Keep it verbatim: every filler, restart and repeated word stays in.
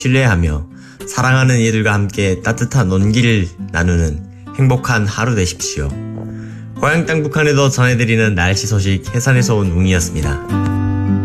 신뢰하며 사랑하는 이들과 함께 따뜻한 온기를 나누는 행복한 하루 되십시오. 고향 땅 북한에도 전해드리는 날씨 소식 해산에서 온 웅이었습니다.